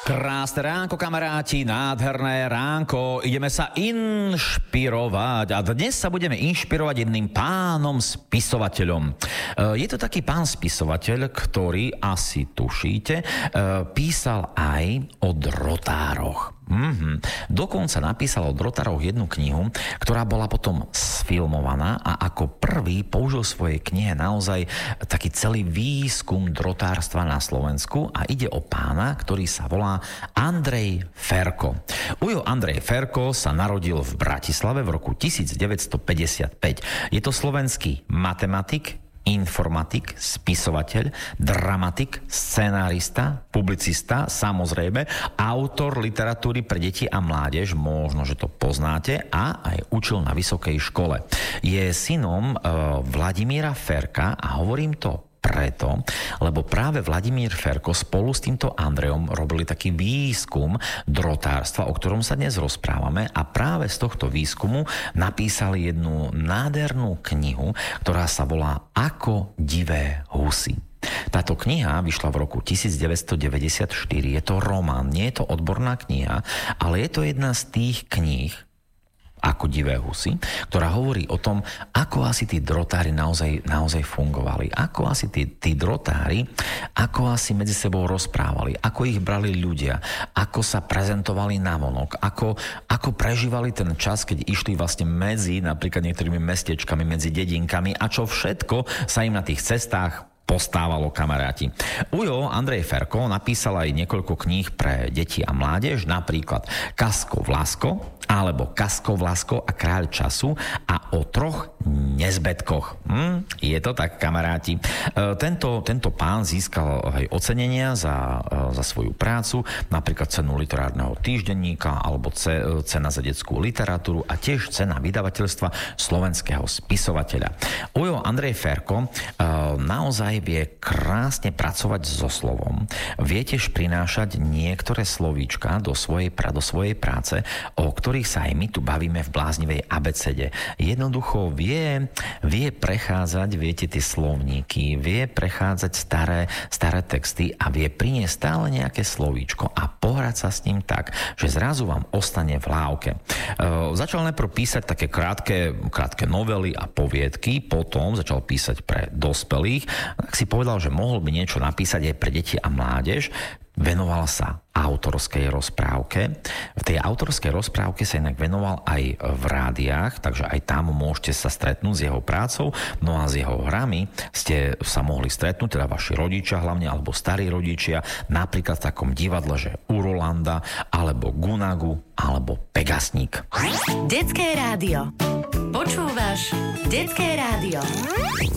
Krásne ránko, kamaráti, nádherné ránko. Ideme sa inšpirovať a dnes sa budeme inšpirovať jedným pánom spisovateľom. Je to taký pán spisovateľ, ktorý, asi tušíte, písal aj o drotároch. Dokonca napísal o drotároch jednu knihu, ktorá bola potom sfilmovaná a ako prvý použil v svojej knihe naozaj taký celý výskum drotárstva na Slovensku a ide o pána, ktorý sa volá Andrej Ferko. Ujo Andrej Ferko sa narodil v Bratislave v roku 1955. Je to slovenský matematik, informatik, spisovateľ, dramatik, scenárista, publicista, samozrejme, autor literatúry pre deti a mládež, možno, že to poznáte, a aj učil na vysokej škole. Je synom Vladimíra Ferka a hovorím to preto, lebo práve Vladimír Ferko spolu s týmto Andrejom robili taký výskum drotárstva, o ktorom sa dnes rozprávame, a práve z tohto výskumu napísali jednu nádhernú knihu, ktorá sa volá Ako divé husy. Táto kniha vyšla v roku 1994, je to román, nie je to odborná kniha, ale je to jedna z tých kníh, Ako divé husy, ktorá hovorí o tom, ako asi tí drotári naozaj fungovali, ako asi tí drotári, ako asi medzi sebou rozprávali, ako ich brali ľudia, ako sa prezentovali navonok, ako prežívali ten čas, keď išli vlastne medzi napríklad niektorými mestečkami, medzi dedinkami a čo všetko sa im na tých cestách postávalo, kamaráti. Ujo Andrej Ferko napísal aj niekoľko kníh pre deti a mládež, napríklad Kasko Vlasko alebo Kasko Vlasko a kráľ času a o troch nezbetkoch. Je to tak, kamaráti. Tento pán získal aj ocenenia za svoju prácu, napríklad cenu literárneho týždenníka alebo cena za detskú literatúru a tiež cena vydavateľstva slovenského spisovateľa. Ujo Andrej Ferko naozaj vie krásne pracovať so slovom. Vie tiež prinášať niektoré slovíčka do svojej práce, o ktorých sa aj my tu bavíme v bláznivej abecede. Jednoducho vie prechádzať, viete, tie slovníky, vie prechádzať staré texty a vie priniesť stále nejaké slovíčko a pohrať sa s ním tak, že zrazu vám ostane v hlávke. Začal najprv písať také krátke novely a poviedky, potom začal písať pre dospelých, tak si povedal, že mohol by niečo napísať aj pre deti a mládež. Venoval sa autorskej rozprávke. V tej autorskej rozprávke sa inak venoval aj v rádiách, takže aj tam môžete sa stretnúť s jeho prácou, no a s jeho hrami ste sa mohli stretnúť, teda vaši rodičia hlavne, alebo starí rodičia, napríklad v takom divadle, že u Rolanda, alebo Gunagu, alebo Pegasník. Detské rádio. Počúvaš Detské rádio.